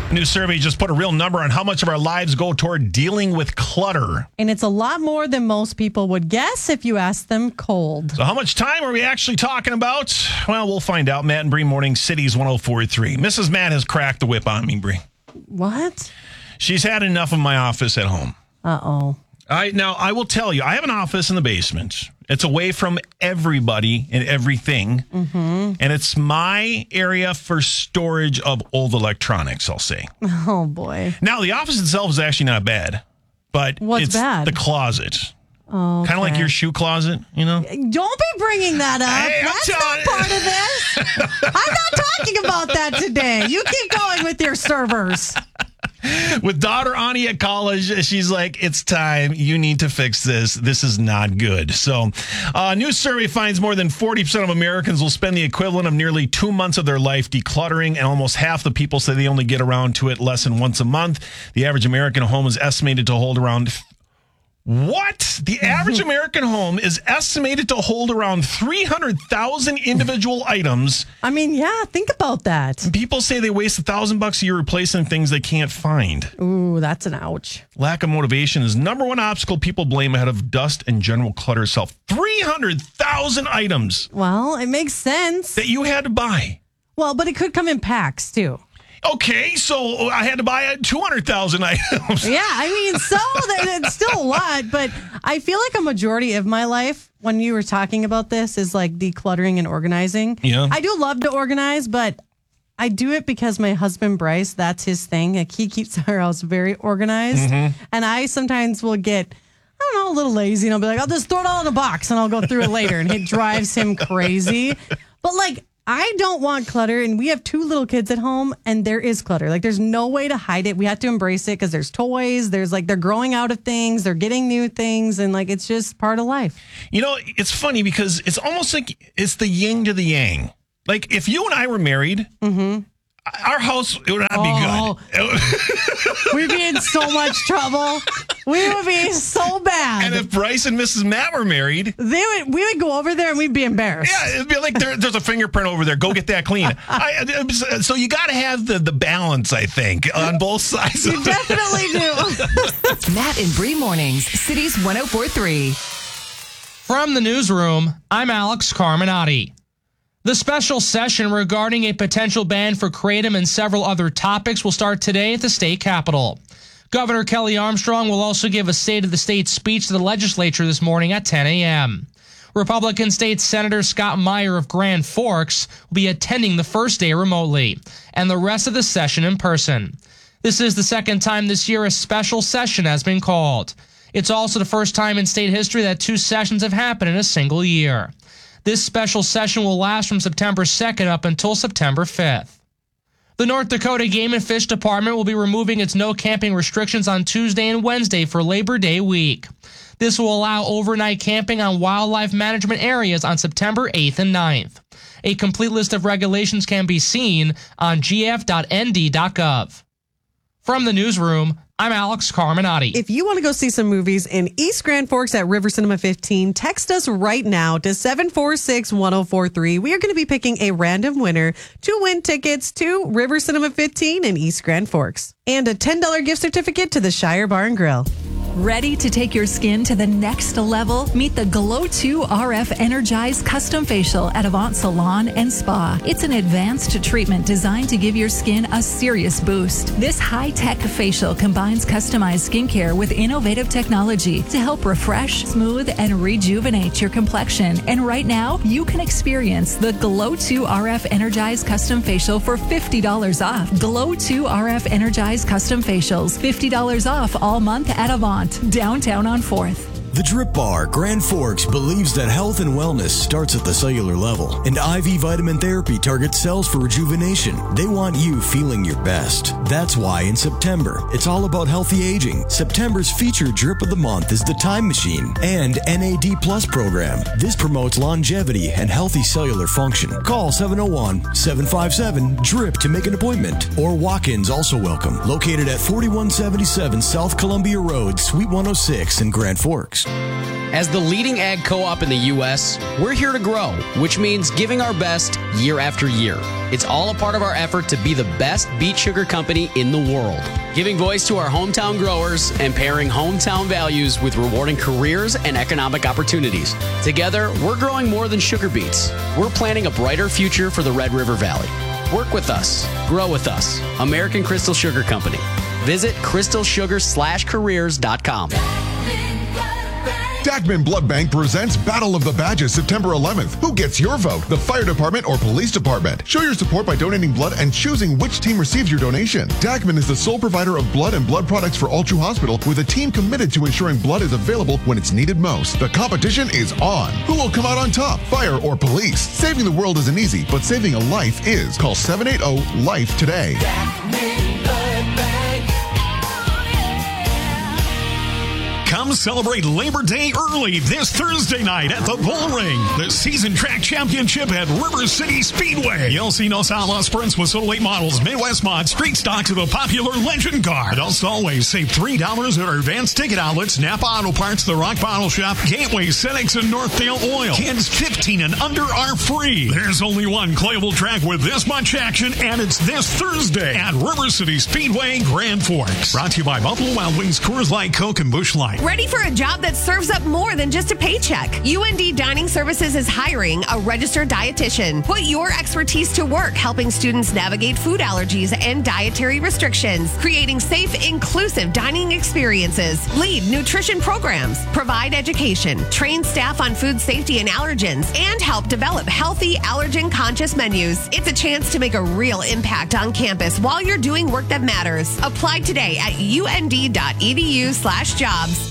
A new survey just put a real number on how much of our lives go toward dealing with clutter. And it's a lot more than most people would guess if you ask them cold. So how much time are we actually talking about? Well, we'll find out. Matt and Bree Morning, Cities 104.3. Mrs. Matt has cracked the whip on me, Bree. What? She's had enough of my office at home. Uh-oh. Now, I will tell you, I have an office in the basement. It's away from everybody and everything. Mm-hmm. And it's my area for storage of old electronics, I'll say. Oh, boy. Now, the office itself is actually not bad. But What's it's bad? the closet. Oh, kind of like your shoe closet, you know? Don't be bringing that up. Hey, That's not part of this. I'm not talking about that today. You keep going with your servers. With daughter Ani at college, she's like, it's time. You need to fix this. This is not good. So a new survey finds more than 40% of Americans will spend the equivalent of nearly 2 months of their life decluttering, and almost half the people say they only get around to it less than once a month. The average American home is estimated to hold around... What? The average American home is estimated to hold around 300,000 individual items. I mean, yeah, think about that. People say they waste $1,000 a year replacing things they can't find. Ooh, that's an ouch. Lack of motivation is number one obstacle people blame ahead of dust and general clutter itself. 300,000 items. Well, it makes sense. That you had to buy. Well, but it could come in packs, too. Okay, so I had to buy 200,000 items. Yeah, I mean, so it's still a lot, but I feel like a majority of my life, when you were talking about this, is like decluttering and organizing. Yeah. I do love to organize, but I do it because my husband, Bryce, that's his thing. Like, he keeps our house very organized. Mm-hmm. And I sometimes will get, I don't know, a little lazy, and I'll be like, I'll just throw it all in a box and I'll go through it later. And it drives him crazy. But like, I don't want clutter, and we have 2 little kids at home, and there is clutter. Like, there's no way to hide it. We have to embrace it because there's toys. There's like, they're growing out of things. They're getting new things, and like, it's just part of life. You know, it's funny because it's almost like it's the yin to the yang. Like, if you and I were married, our house, it would not be good. We'd be in so much trouble. We would be so bad. And if Bryce and Mrs. Matt were married, we would go over there and we'd be embarrassed. Yeah, it'd be like there's a fingerprint over there. Go get that clean. So you got to have the balance, I think, on both sides. You definitely do. Matt and Bree Mornings, Cities 104.3. From the newsroom, I'm Alex Carminati. The special session regarding a potential ban for kratom and several other topics will start today at the state capitol. Governor Kelly Armstrong will also give a State of the State speech to the legislature this morning at 10 a.m. Republican State Senator Scott Meyer of Grand Forks will be attending the first day remotely, and the rest of the session in person. This is the second time this year a special session has been called. It's also the first time in state history that 2 sessions have happened in a single year. This special session will last from September 2nd up until September 5th. The North Dakota Game and Fish Department will be removing its no camping restrictions on Tuesday and Wednesday for Labor Day week. This will allow overnight camping on wildlife management areas on September 8th and 9th. A complete list of regulations can be seen on gf.nd.gov. From the newsroom, I'm Alex Carminati. If you want to go see some movies in East Grand Forks at River Cinema 15, text us right now to 746-1043. We are going to be picking a random winner to win tickets to River Cinema 15 in East Grand Forks. And a $10 gift certificate to the Shire Bar and Grill. Ready to take your skin to the next level? Meet the Glow 2 RF Energized Custom Facial at Avant Salon and Spa. It's an advanced treatment designed to give your skin a serious boost. This high-tech facial combines customized skincare with innovative technology to help refresh, smooth, and rejuvenate your complexion. And right now, you can experience the Glow 2 RF Energized Custom Facial for $50 off. Glow 2 RF Energized Custom Facials, $50 off all month at Avant, downtown on 4th. The Drip Bar, Grand Forks, believes that health and wellness starts at the cellular level, and IV vitamin therapy targets cells for rejuvenation. They want you feeling your best. That's why in September, it's all about healthy aging. September's featured Drip of the Month is the Time Machine and NAD Plus program. This promotes longevity and healthy cellular function. Call 701-757-DRIP to make an appointment, or walk-ins also welcome. Located at 4177 South Columbia Road, Suite 106 in Grand Forks. As the leading ag co-op in the U.S., we're here to grow, which means giving our best year after year. It's all a part of our effort to be the best beet sugar company in the world, giving voice to our hometown growers and pairing hometown values with rewarding careers and economic opportunities. Together, we're growing more than sugar beets. We're planning a brighter future for the Red River Valley. Work with us. Grow with us. American Crystal Sugar Company. Visit crystalsugar/careers.com. Dachman Blood Bank presents Battle of the Badges September 11th. Who gets your vote? The fire department or police department? Show your support by donating blood and choosing which team receives your donation. Dachman is the sole provider of blood and blood products for Altru Hospital, with a team committed to ensuring blood is available when it's needed most. The competition is on. Who will come out on top? Fire or police? Saving the world isn't easy, but saving a life is. Call 780-LIFE today. Come celebrate Labor Day early this Thursday night at the Bull Ring, the season track championship at River City Speedway. You'll see Nos Alas sprints with Soto 8 models, Midwest Mod, street stock to the popular Legend car. Adults always save $3 at our advanced ticket outlets, Napa Auto Parts, The Rock Bottle Shop, Gateway, Cenex, and Northdale Oil. Kids 15 and under are free. There's only one Clayable track with this much action, and it's this Thursday at River City Speedway, Grand Forks. Brought to you by Buffalo Wild Wings, Coors Light, Coke, and Busch Light. Ready for a job that serves up more than just a paycheck? UND Dining Services is hiring a registered dietitian. Put your expertise to work helping students navigate food allergies and dietary restrictions, creating safe, inclusive dining experiences, lead nutrition programs, provide education, train staff on food safety and allergens, and help develop healthy, allergen-conscious menus. It's a chance to make a real impact on campus while you're doing work that matters. Apply today at und.edu/jobs.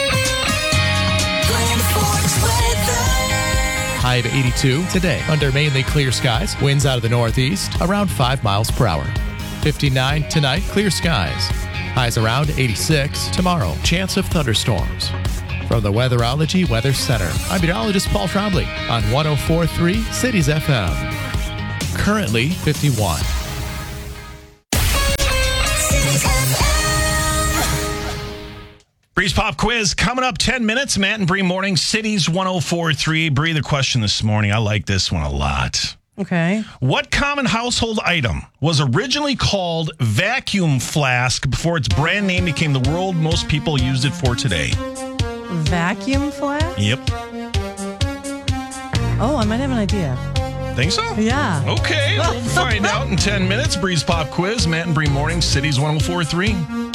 High of 82 today under mainly clear skies. Winds out of the northeast around 5 miles per hour. 59 tonight, clear skies. Highs around 86 tomorrow. Chance of thunderstorms. From the Weatherology Weather Center, I'm meteorologist Paul Trombley on 104.3 Cities FM. Currently 51. Breeze Pop Quiz coming up 10 minutes. Matt and Bree morning, Cities 104.3. Bree, the question this morning, I like this one a lot. Okay. What common household item was originally called vacuum flask before its brand name became the world most people used it for today? Vacuum flask? Yep. Oh, I might have an idea. Think so? Yeah. Okay, we'll find out in 10 minutes. Breeze Pop Quiz, Matt and Bree morning, Cities 104.3.